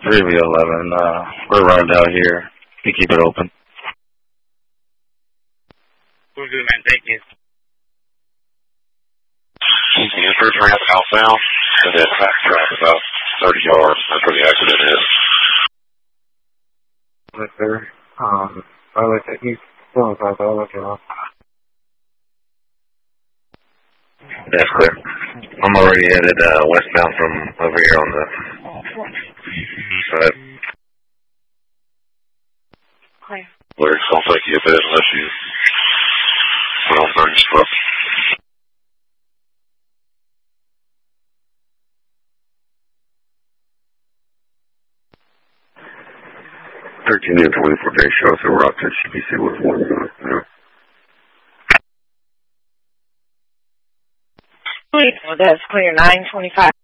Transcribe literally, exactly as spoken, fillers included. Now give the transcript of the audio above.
three V eleven, uh, we're running out here. You keep it open. We're good, man. Thank you. The first ramp outbound, and then backtrack about thirty yards. That's where the accident is. Yes, sir. Um, I like that he's still inside, but I'll let you know. That's clear. I'm already headed uh, westbound from over here on the side. Clear. Clear. It's going to take you a bit unless you well, thirty struck. thirteen and twenty-four day show, so we're up to C B C with one. Yeah. Well, that's clear. nine twenty-five.